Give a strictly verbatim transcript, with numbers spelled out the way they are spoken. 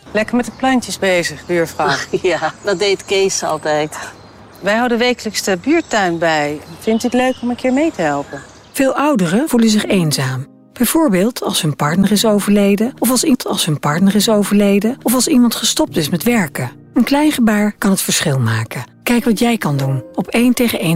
Lekker met de plantjes bezig, buurvrouw. Ja, dat deed Kees altijd. Wij houden wekelijks de buurtuin bij. Vindt u het leuk om een keer mee te helpen? Veel ouderen voelen zich eenzaam. Bijvoorbeeld als hun partner is overleden, of als iemand als hun partner is overleden, of als iemand gestopt is met werken. Een klein gebaar kan het verschil maken. Kijk wat jij kan doen op één tegen één.